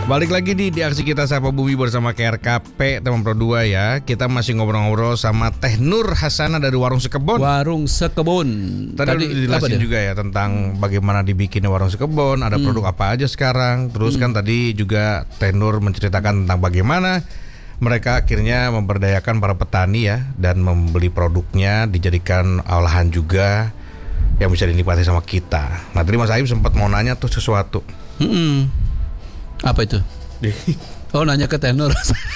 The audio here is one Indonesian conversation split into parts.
Balik lagi di aksi kita Sapa Bumi bersama KRKP teman Pro 2 ya. Kita masih ngobrol-ngobrol sama Teh Nur Hasanah dari Warung Sekebon. Warung Sekebon. Tadi dijelasin juga ya tentang bagaimana dibikin Warung Sekebon, ada produk apa aja sekarang. Terus kan tadi juga Teh Nur menceritakan tentang bagaimana mereka akhirnya memberdayakan para petani ya, dan membeli produknya dijadikan olahan juga yang bisa dinikmati sama kita. Nah tadi Mas Aib sempat mau nanya tuh sesuatu. Apa itu? Oh, nanya ke tenor.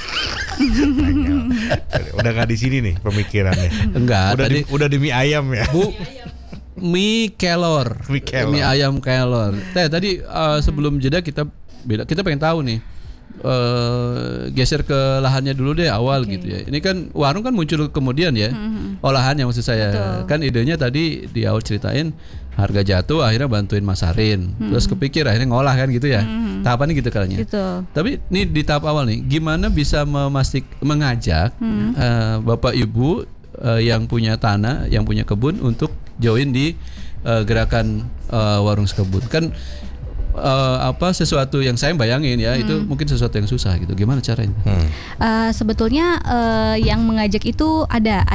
Udah gak di sini nih pemikirannya. Enggak, udah di mie ayam ya. Bu, mie kelor. Mie ayam kelor. Tadi sebelum jeda kita pengen tahu nih. Geser ke lahannya dulu deh awal gitu ya. Ini kan warung kan muncul kemudian ya. Olahannya maksud saya. Betul. Kan idenya tadi di awal ceritain harga jatuh akhirnya bantuin masarin. Terus kepikir akhirnya ngolah kan gitu ya. Tahapannya gitu kayaknya. Gitu. Tapi ini di tahap awal nih, gimana bisa mengajak Bapak Ibu yang punya tanah, yang punya kebun untuk join di gerakan Warung Sekebun. Kan sesuatu yang saya bayangin ya, itu mungkin sesuatu yang susah gitu. Gimana caranya? Sebetulnya yang mengajak itu ada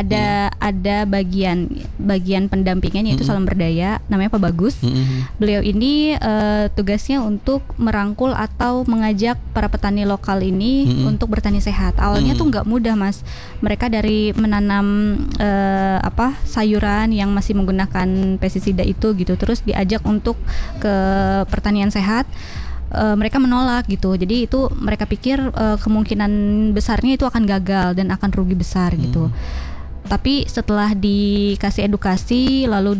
bagian pendampingannya yaitu Salam Berdaya, namanya Pak Bagus. Beliau ini tugasnya untuk merangkul atau mengajak para petani lokal ini untuk bertani sehat. Awalnya tuh nggak mudah, Mas. Mereka dari menanam sayuran yang masih menggunakan pestisida itu gitu, terus diajak untuk ke pertanian sehat, mereka menolak gitu. Jadi itu mereka pikir kemungkinan besarnya itu akan gagal dan akan rugi besar gitu. Tapi setelah dikasih edukasi, lalu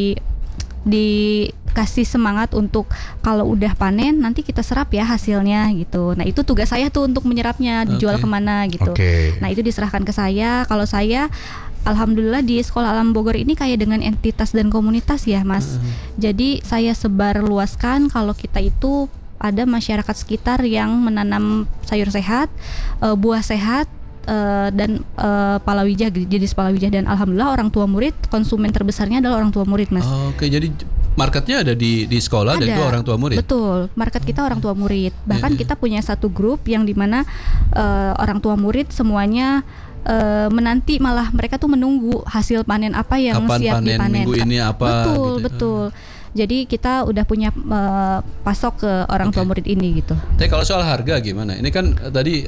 dikasih semangat untuk kalau udah panen nanti kita serap ya hasilnya gitu. Nah itu tugas saya tuh untuk menyerapnya, dijual kemana gitu. Nah itu diserahkan ke saya. Kalau saya alhamdulillah di Sekolah Alam Bogor ini kayak dengan entitas dan komunitas ya, Mas. Jadi saya sebar luaskan kalau kita itu ada masyarakat sekitar yang menanam sayur sehat, buah sehat, dan palawija, jenis palawija, dan alhamdulillah orang tua murid, konsumen terbesarnya adalah orang tua murid, Mas. Jadi marketnya ada di sekolah, dan itu orang tua murid. Betul, market kita orang tua murid. Bahkan kita punya satu grup yang dimana orang tua murid semuanya menanti, malah mereka tuh menunggu hasil panen apa yang kapan siap panen, dipanen. Minggu ini apa? Betul. Jadi kita udah punya pasok ke orang tua murid ini gitu. Tapi kalau soal harga gimana? Ini kan tadi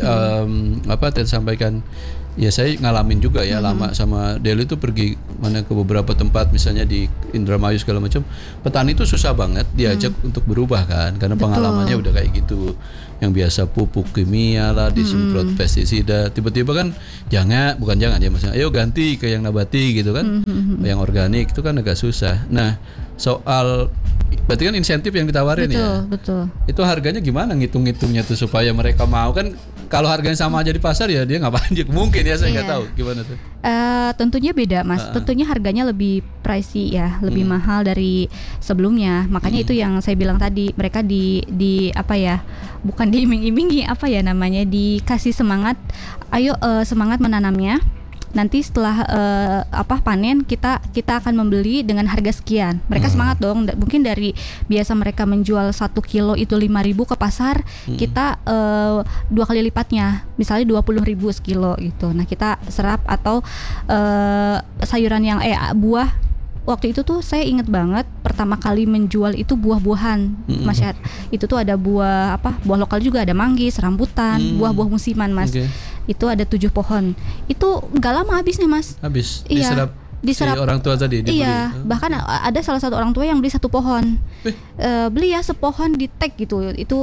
Ted sampaikan, ya saya ngalamin juga ya, lama sama Deli tuh pergi ke beberapa tempat, misalnya di Indramayu segala macam. Petani itu susah banget diajak untuk berubah kan, karena pengalamannya udah kayak gitu. Yang biasa pupuk kimia lah, disemprot pestisida, tiba-tiba kan bukan jangan ya maksudnya, ayo ganti ke yang nabati gitu kan, yang organik itu kan agak susah. Nah soal berarti kan insentif yang ditawarin. Betul. Itu harganya gimana ngitung-ngitungnya tuh supaya mereka mau? Kan kalau harganya sama aja di pasar ya dia ngapain aja mungkin ya, saya nggak tahu gimana tuh. Tentunya beda, Mas. Tentunya harganya lebih pricey ya, lebih mahal dari sebelumnya. Makanya itu yang saya bilang tadi, mereka di bukan diiming-imingi, dikasih semangat. Ayo semangat menanamnya. Nanti setelah panen kita akan membeli dengan harga sekian. Mereka semangat dong. Mungkin dari biasa mereka menjual 1 kilo itu 5.000 ke pasar, kita 2 kali lipatnya, misalnya 20.000 sekilo gitu. Nah kita serap. Atau sayuran yang buah. Waktu itu tuh saya inget banget pertama kali menjual itu buah-buahan, masyarakat. Itu tuh ada buah lokal juga, ada manggis, rambutan, buah-buah musiman, Mas. Itu ada 7 pohon. Itu nggak lama habisnya, Mas. Habis. Diserap si orang tua tadi dibeli. Iya, bahkan ada salah satu orang tua yang beli 1 pohon. Beli ya sepohon di tag gitu. Itu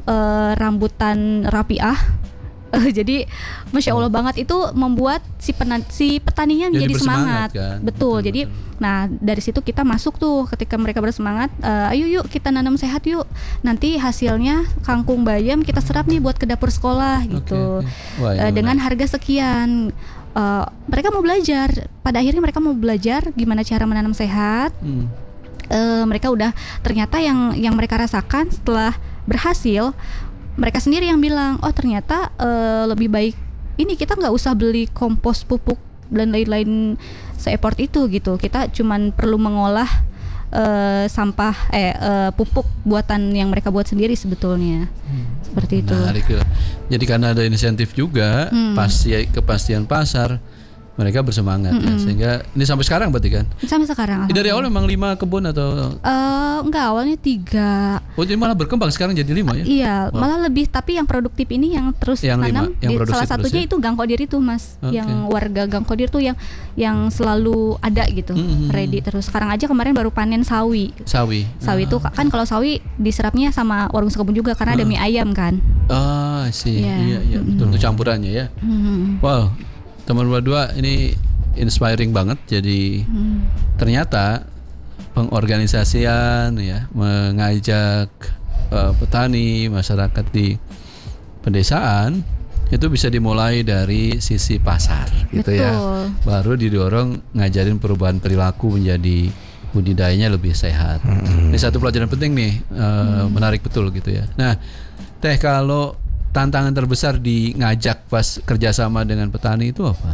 rambutan rapiah. Jadi Masya Allah banget, itu membuat si petaninya menjadi semangat kan? Betul. Jadi nah dari situ kita masuk tuh, ketika mereka bersemangat, ayo yuk kita nanam sehat yuk, nanti hasilnya kangkung bayam kita serap nih buat ke dapur sekolah gitu. Dengan harga sekian. Mereka mau belajar, pada akhirnya mereka mau belajar gimana cara menanam sehat. Mereka udah, ternyata yang mereka rasakan setelah berhasil, mereka sendiri yang bilang, oh ternyata lebih baik ini, kita nggak usah beli kompos, pupuk dan lain-lain se-effort itu gitu. Kita cuman perlu mengolah sampah pupuk buatan yang mereka buat sendiri sebetulnya. Seperti itu. Menarik ya. Jadi karena ada insentif juga, kepastian pasar, mereka bersemangat ya. Sehingga ini sampai sekarang berarti kan? Sampai sekarang. Dari awal memang 5 kebun atau? Enggak, awalnya 3. Oh, jadi malah berkembang sekarang jadi 5 ya? Iya, malah lebih. Tapi yang produktif ini yang terus tanam. Salah satunya itu Gang Kodir itu, Mas. Okay. Yang warga Gang Kodir tuh yang selalu ada gitu, ready terus. Sekarang aja kemarin baru panen sawi. Sawi itu kan kalau sawi diserapnya sama warung sekebun juga karena ada mie ayam kan. Sih. Iya. Betul, campurannya ya. Wow. Teman berdua ini inspiring banget. Jadi ternyata pengorganisasian ya, mengajak petani, masyarakat di pedesaan itu bisa dimulai dari sisi pasar gitu. Betul. Ya. Baru didorong ngajarin perubahan perilaku menjadi budidayanya lebih sehat. Ini satu pelajaran penting nih, menarik betul gitu ya. Nah, Teh, kalau tantangan terbesar di ngajak pas kerjasama dengan petani itu apa?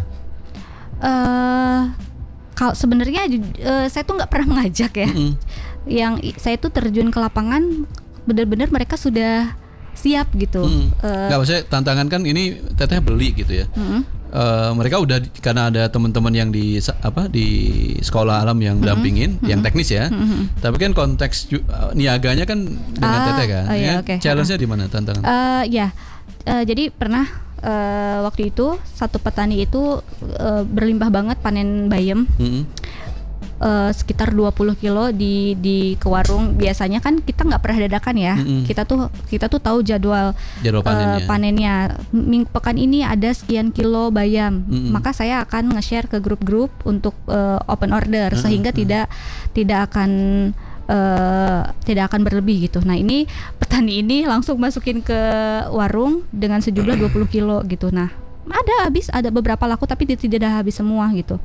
Kalau sebenarnya saya tuh nggak pernah mengajak ya. Yang saya tuh terjun ke lapangan benar-benar mereka sudah siap gitu. Nggak, maksudnya tantangan kan ini Teteh beli gitu ya. Mereka udah, karena ada teman-teman yang di sekolah alam yang dampingin, yang teknis ya. Tapi kan konteks niaganya kan dengan Teteh kan. Okay. Challenge-nya di mana tantangan? Jadi pernah waktu itu satu petani itu berlimpah banget panen bayam. Sekitar 20 kilo di ke warung. Biasanya kan kita nggak pernah dadakan ya. Kita tuh tahu jadwal panennya. Pekan ini ada sekian kilo bayam. Maka saya akan nge-share ke grup-grup untuk open order sehingga tidak akan berlebih gitu. Nah, ini petani ini langsung masukin ke warung dengan sejumlah 20 kilo gitu. Nah, ada beberapa laku tapi tidak habis semua gitu.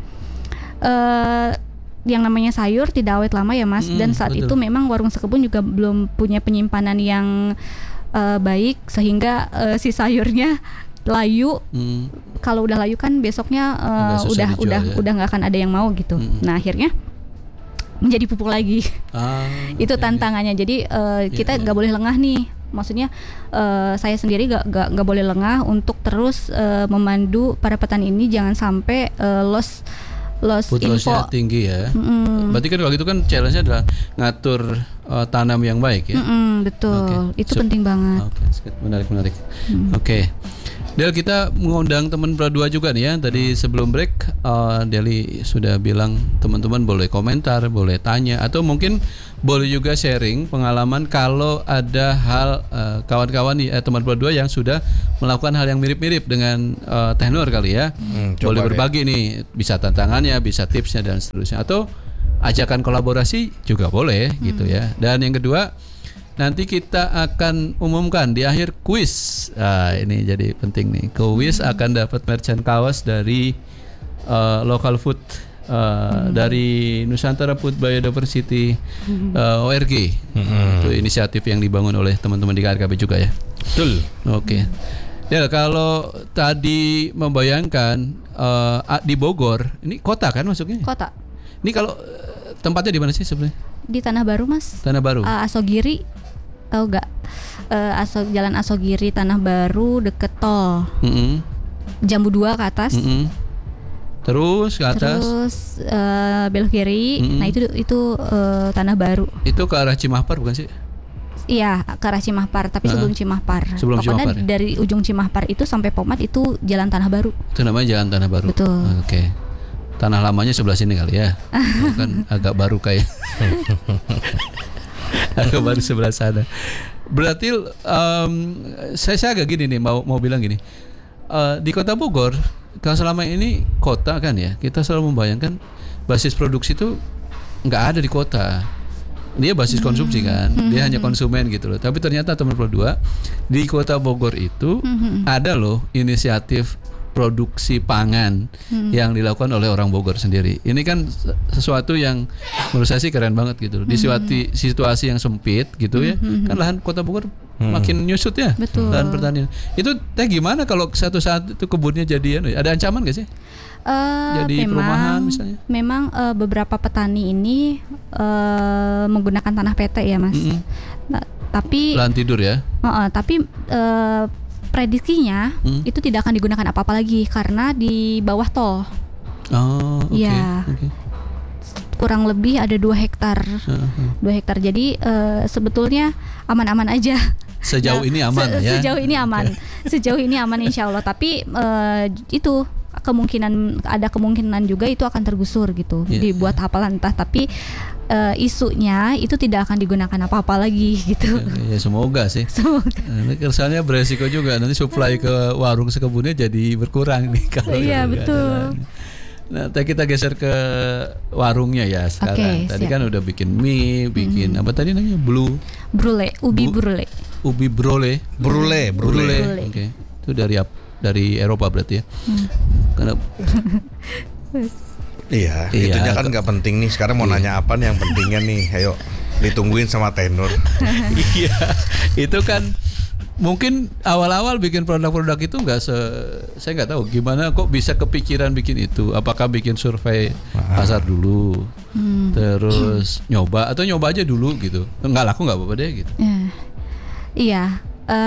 Yang namanya sayur tidak awet lama ya Mas, dan saat itu memang warung sekebun juga belum punya penyimpanan yang baik sehingga si sayurnya layu. Kalau udah layu kan besoknya udah nggak akan ada yang mau gitu. Nah, akhirnya menjadi pupuk lagi. Itu tantangannya. Jadi kita nggak boleh lengah nih. Maksudnya saya sendiri nggak boleh lengah untuk terus memandu para petani ini jangan sampai loss info tinggi ya. Berarti kan kalau gitu kan challenge-nya adalah ngatur tanam yang baik ya. Betul. Okay. Itu penting banget. Menarik. Oke. Del, kita mengundang teman berdua juga nih ya. Tadi sebelum break Deli sudah bilang teman-teman boleh komentar, boleh tanya, atau mungkin boleh juga sharing pengalaman kalau ada hal kawan-kawan teman berdua yang sudah melakukan hal yang mirip-mirip dengan Teh Nur kali ya. Boleh berbagi nih, bisa tantangannya, bisa tipsnya dan seterusnya, atau ajakan kolaborasi juga boleh gitu ya. Dan yang kedua, nanti kita akan umumkan di akhir kuis. Ini jadi penting nih. Kuis akan dapat merchant kaos dari local food dari Nusantara Food Biodiversity ORG. Itu inisiatif yang dibangun oleh teman-teman di KRKP juga ya. Betul. Oke. Ya, kalau tadi membayangkan di Bogor, ini kota kan masuknya? Kota. Ini kalau tempatnya di mana sih sebenarnya? Di Tanah Baru, Mas. Tanah Baru. Asogiri. Tahu gak? Jalan Asogiri Tanah Baru deket tol. Jambu 2 ke atas. Terus ke atas. Terus belok kiri. Nah itu Tanah Baru. Itu ke arah Cimahpar bukan sih? Iya, ke arah Cimahpar, tapi sebelum Cimahpar. Pokoknya dari ujung Cimahpar itu sampai Pomat itu Jalan Tanah Baru. Itu namanya Jalan Tanah Baru. Betul. Oke. Tanah lamanya sebelah sini kali ya. Kan agak baru kayak. Agak baru sebelah sana. Berarti saya agak gini nih mau bilang gini. Di Kota Bogor, kalau selama ini kota kan ya, kita selalu membayangkan basis produksi itu nggak ada di kota. Dia basis konsumsi kan, dia hanya konsumen gitu loh. Tapi ternyata teman berdua di Kota Bogor itu ada loh inisiatif produksi pangan yang dilakukan oleh orang Bogor sendiri. Ini kan sesuatu yang menurut saya sih keren banget gitu. Di situasi yang sempit gitu ya, kan lahan Kota Bogor makin nyusut ya, lahan pertanian. Itu teh gimana kalau satu saat itu kebunnya jadian? Ada ancaman gak sih? Jadi perumahan misalnya? Memang beberapa petani ini menggunakan tanah PT ya Mas. Nah, tapi lahan tidur ya. Tapi prediksinya itu tidak akan digunakan apa-apa lagi karena di bawah tol. Oh, oke. Ya. Kurang lebih ada 2 hektar. 2 hektar. Jadi sebetulnya aman-aman aja. Sejauh ini aman ya. Sejauh ini aman. Sejauh ini aman insya Allah. Tapi itu ada kemungkinan juga itu akan tergusur gitu. Dibuat hafalan entah, tapi isunya itu tidak akan digunakan apa-apa lagi gitu. Ya semoga sih. Semoga. Kesannya beresiko juga nanti supply ke warung sekebunnya jadi berkurang nih kalau. Iya betul. Nah, kita geser ke warungnya ya sekarang. Tadi kan udah bikin mie, bikin apa tadi namanya? Brule, ubi brule. Ubi brule. Brule. Oke. Itu dari Eropa berarti ya. Karena Iya, itunya kan nggak penting nih. Sekarang mau nanya apa nih yang pentingnya nih? Ayo, ditungguin sama tenor. Iya, itu kan mungkin awal-awal bikin produk-produk itu saya nggak tahu gimana kok bisa kepikiran bikin itu. Apakah bikin survei pasar dulu, terus nyoba aja dulu gitu. Nggak laku nggak apa-apa deh gitu. Iya.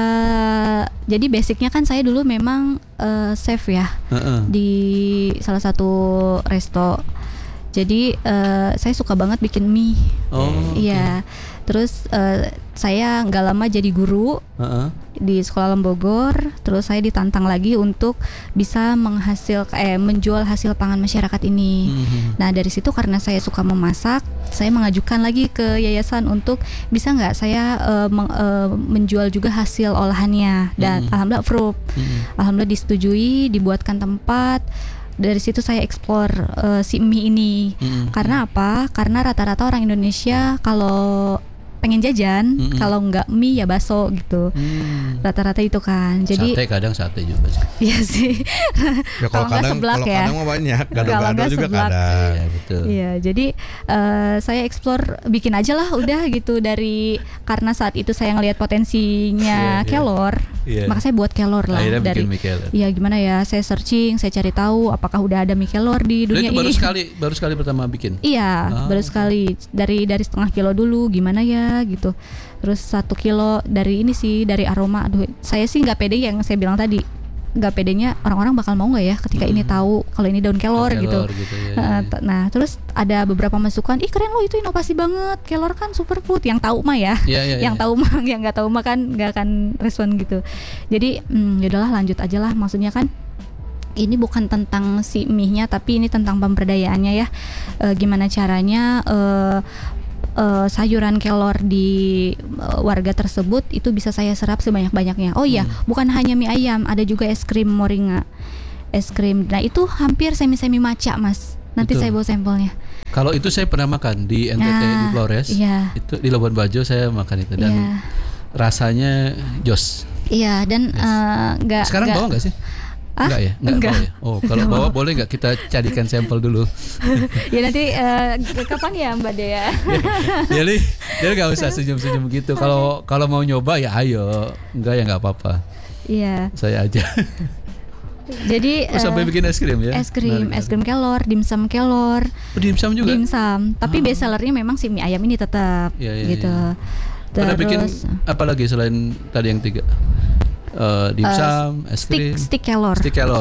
Jadi basicnya kan saya dulu memang chef ya di salah satu resto. Jadi saya suka banget bikin mie. Iya. Terus saya nggak lama jadi guru di Sekolah Alam Bogor. Terus saya ditantang lagi untuk bisa menjual hasil pangan masyarakat ini. Nah dari situ karena saya suka memasak, saya mengajukan lagi ke yayasan untuk bisa nggak saya menjual juga hasil olahannya. Dan alhamdulillah approve. Alhamdulillah disetujui, dibuatkan tempat. Dari situ saya eksplor si mie ini. Karena apa? Karena rata-rata orang Indonesia kalau pengen jajan, kalau nggak mie ya bakso gitu. Rata-rata itu kan. Jadi sate juga sih. Iya sih. Ya, kalau kadang mah banyak, gado-gado juga kadang. Iya, betul. Iya, jadi saya explore bikin aja lah udah gitu karena saat itu saya ngelihat potensinya kelor. Maka saya buat kelor lah. Akhirnya dari ya gimana ya, saya searching, saya cari tahu apakah udah ada mie kelor di dunia ini. Baru sekali pertama bikin. Iya, baru sekali dari setengah kilo dulu gimana ya gitu. Terus 1 kilo dari aroma. Aduh, saya sih nggak pede yang saya bilang tadi. Nggak pedenya orang-orang bakal mau nggak ya ketika ini tahu kalau ini daun kelor gitu. Ya. Nah, terus ada beberapa masukan, keren loh itu inovasi banget. Kelor kan superfood. Yang tahu mah ya. Yang tahu mah, yang nggak tahu mah kan nggak akan respon gitu. Jadi yaudahlah lanjut aja lah. Maksudnya kan ini bukan tentang si mie-nya, tapi ini tentang pemberdayaannya ya. Gimana caranya sayuran kelor di warga tersebut itu bisa saya serap sebanyak-banyaknya. Oh iya, bukan hanya mie ayam, ada juga es krim moringa. Es krim. Nah, itu hampir semi-semi maca, Mas. Nanti saya bawa sampelnya. Kalau itu saya pernah makan di NTT di Flores. Iya. Itu di Labuan Bajo saya makan itu dan rasanya jos. Iya, dan enggak. Sekarang bawa enggak sih? Enggak ya? Enggak. Bawa ya? Oh, kalau bawa boleh nggak kita carikan sampel dulu? Ya nanti kapan ya Mbak Dea? Jadi nggak usah senyum-senyum gitu. Kalau mau nyoba ya ayo. Enggak ya nggak apa-apa. Iya. Saya aja. Jadi sampai bikin es krim ya? Es krim kelor, dimsum kelor. Dimsum juga? Dimsum. Tapi best sellernya memang si mie ayam ini tetap gitu. Pernah bikin apa lagi selain tadi yang 3? Dimsum, es krim, stick kelor.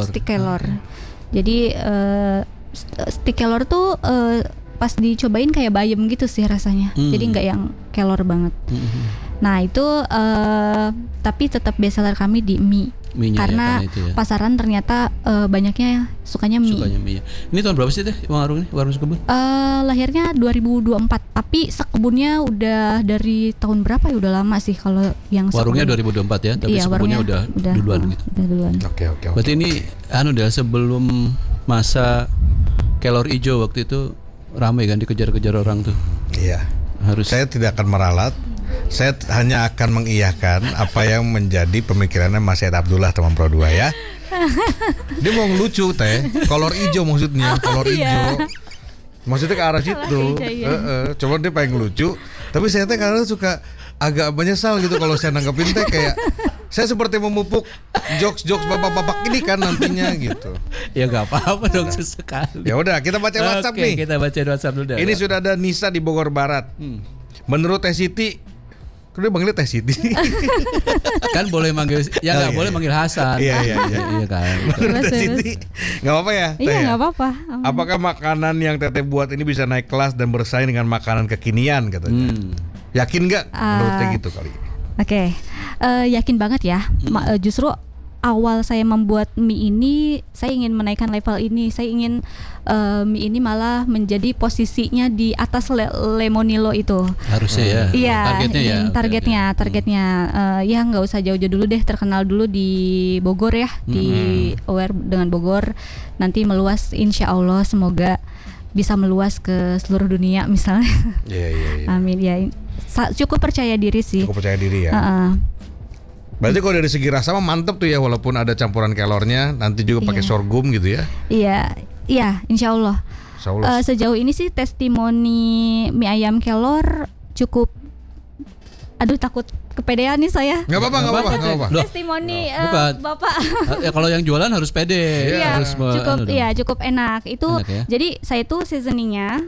Jadi stick kelor tuh pas dicobain kayak bayam gitu sih rasanya. Jadi nggak yang kelor banget. Nah itu tapi tetap bestseller kami di mie. Mie-nya karena ya, itu ya. Pasaran ternyata banyaknya sukanya mie. Ini tahun berapa sih teh warung sekebun? Lahirnya 2024, tapi sekebunnya udah dari tahun berapa ya, udah lama sih kalau yang warungnya 2024 ya, tapi sekebunnya udah duluan gitu. Udah duluan. Oke. Berarti ini sebelum masa kelor ijo waktu itu ramai kan dikejar-kejar orang tuh. Iya. Saya tidak akan meralat. Saya hanya akan mengiyakan apa yang menjadi pemikirannya Mas Syed Abdullah teman Pro 2 ya. Dia mau ngelucu teh, kolor hijau maksudnya, kolor hijau. Maksudnya ke arah situ. Coba dia pengen ngelucu, tapi saya teh kadang suka agak menyesal gitu kalau saya nanggepin teh kayak saya seperti memupuk jokes bapak-bapak ini kan nantinya gitu. Ya nggak apa-apa dong sesekali. Ya udah kita baca WhatsApp nih. Kita baca WhatsApp dulu. Ini sudah ada Nisa di Bogor Barat. Menurut Teh Siti, dia manggilnya Teh Siti. Kan boleh manggil, ya nggak boleh manggil Hasan. Iya kan. Menurut Teh Siti, nggak apa-apa ya? Iya, Teh, nggak apa-apa. Apakah makanan yang Teteh buat ini bisa naik kelas dan bersaing dengan makanan kekinian katanya? Yakin nggak? Menurut Teh gitu kali. Oke, yakin banget ya. Justru awal saya membuat mie ini, saya ingin menaikkan level ini. Saya ingin mie ini malah menjadi posisinya di atas Lemonilo itu. Harusnya ya. Iya, Targetnya ya. Targetnya. Ya nggak usah jauh-jauh dulu deh. Terkenal dulu di Bogor ya, di aware dengan Bogor. Nanti meluas, insya Allah semoga bisa meluas ke seluruh dunia misalnya. Iya. Amin ya. Cukup percaya diri sih. Cukup percaya diri ya. Berarti kalau dari segi rasa mah mantep tuh ya, walaupun ada campuran kelornya, nanti juga pakai sorghum gitu ya. Iya, insya Allah. Sejauh ini sih testimoni mie ayam kelor cukup. Aduh, takut kepedean nih saya. Nggak apa-apa. Testimoni Bapak. Ya, kalau yang jualan harus pede. Iya, harus cukup enak. Itu enak ya? Jadi saya tuh seasoningnya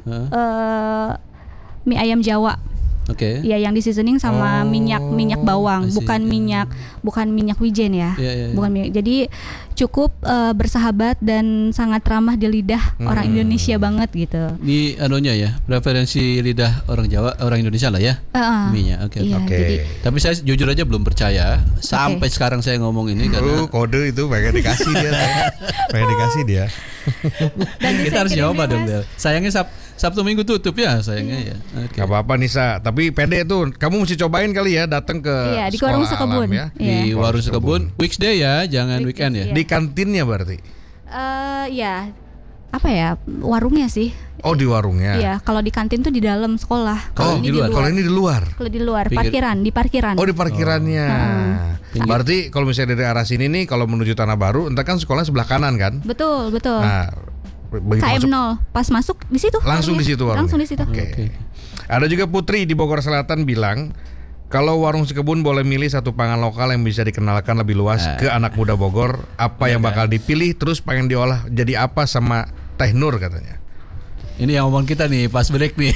mie ayam Jawa. Oke. Ya, yang di seasoning sama minyak bawang, bukan minyak wijen ya. Iya. Bukan minyak. Jadi cukup bersahabat dan sangat ramah di lidah orang Indonesia banget gitu. Ini anunya ya, preferensi lidah orang Jawa, orang Indonesia lah ya. Mie-nya. Oke. Jadi, Tapi saya jujur aja belum percaya sampai sekarang saya ngomong ini karena kode itu pengen dikasih dia. Pengen dikasih dia. kita harus nyoba dong, Del. Sayangnya Sabtu Minggu tutup ya sayangnya ya. Gak apa-apa Nisa, tapi pede tuh. Kamu mesti cobain kali ya, datang ke di Warung Sekebun ya. Di Warung Sekebun, weekday ya, jangan weekend ya. Di kantinnya berarti? Ya, apa ya, warungnya sih. Oh, di warungnya. Iya, kalau di kantin tuh di dalam sekolah. Kalau ini di luar. Kalau ini di luar. Kalau di luar, di parkiran. Oh, di parkirannya. Berarti kalau misalnya dari arah sini nih, kalau menuju Tanah Baru, entar kan sekolah sebelah kanan kan? Betul. Nah, KM 0, pas masuk di situ. Langsung di situ warungnya. Langsung di situ. Oke. Ada juga Putri di Bogor Selatan bilang, kalau Warung Sekebun boleh milih satu pangan lokal yang bisa dikenalkan lebih luas ke anak muda Bogor, apa yang bakal dipilih, terus pengen diolah jadi apa sama Teh Nur katanya. Ini yang ngomong kita nih pas break nih.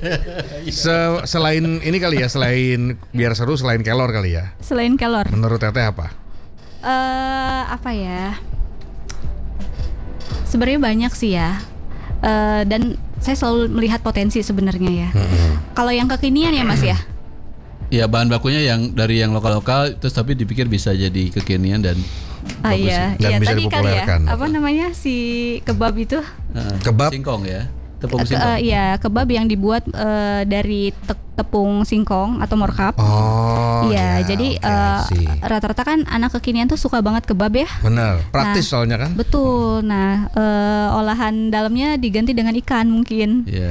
Selain ini kali ya, selain biar seru, selain kelor kali ya. Selain kelor. Menurut Teteh apa? Apa ya? Sebenarnya banyak sih ya. Dan saya selalu melihat potensi sebenarnya ya. Kalau yang kekinian ya Mas ya. Ya, bahan bakunya yang dari yang lokal-lokal, terus tapi dipikir bisa jadi kekinian dan iya. Dan bisa tadi kali ya. dipopulerkan. Apa namanya si kebab itu? Kebab singkong ya. Tepung singkong. Iya, kebab yang dibuat dari tepung singkong atau morkap. Oh. Iya, jadi rata-rata kan anak kekinian tuh suka banget kebab ya. Bener, praktis soalnya kan. Betul. Nah, olahan dalamnya diganti dengan ikan mungkin. Iya.